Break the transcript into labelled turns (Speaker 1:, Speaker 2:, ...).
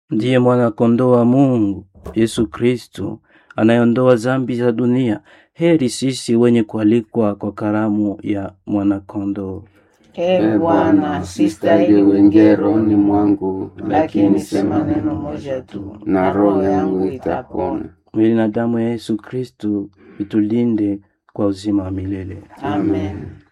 Speaker 1: ndiye mwana kondoo wa Mungu, Yesu Kristo, anayeondoa dhambi za dunia. Heri sisi wenye kualikwa kwa karamu ya mwana kondoo.
Speaker 2: Bwana, sistahili uingie rohoni mwangu, lakini sema neno moja tu, na roho yangu itapona.
Speaker 1: Mwili na damu ya Yesu Kristo itulinde kwa uzima wa milele.
Speaker 2: Amen.